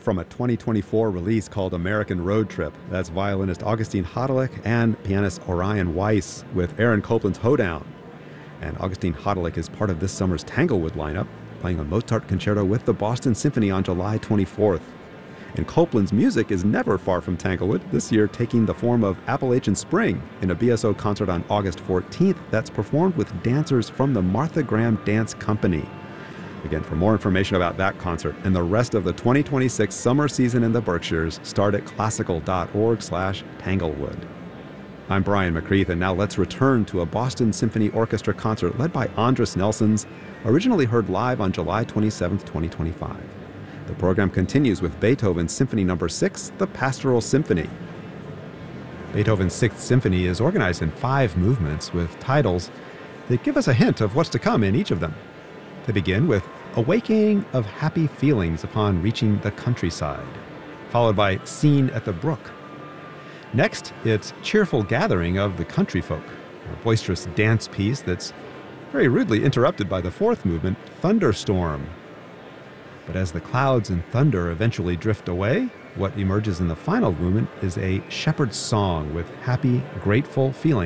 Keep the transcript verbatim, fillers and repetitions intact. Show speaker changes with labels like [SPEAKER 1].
[SPEAKER 1] from a twenty twenty-four release called American Road Trip. That's violinist Augustine Hodelick and pianist Orion Weiss with Aaron Copland's Hoedown. And Augustine Hodelick is part of this summer's Tanglewood lineup, playing a Mozart concerto with the Boston Symphony on July twenty-fourth. And Copland's music is never far from Tanglewood, this year taking the form of Appalachian Spring in a B S O concert on August fourteenth that's performed with dancers from the Martha Graham Dance Company. Again, for more information about that concert and the rest of the twenty twenty-six summer season in the Berkshires, start at classical.org slash Tanglewood. I'm Brian McCreath, and now let's return to a Boston Symphony Orchestra concert led by Andris Nelsons, originally heard live on July twenty-seventh, twenty twenty-five. The program continues with Beethoven's Symphony Number six, the Pastoral Symphony. Beethoven's Sixth Symphony is organized in five movements with titles that give us a hint of what's to come in each of them. They begin with Awakening of Happy Feelings Upon Reaching the Countryside, followed by Scene at the Brook. Next, it's Cheerful Gathering of the Country Folk, a boisterous dance piece that's very rudely interrupted by the fourth movement, Thunderstorm. But as the clouds and thunder eventually drift away, what emerges in the final movement is a shepherd's song with happy, grateful feelings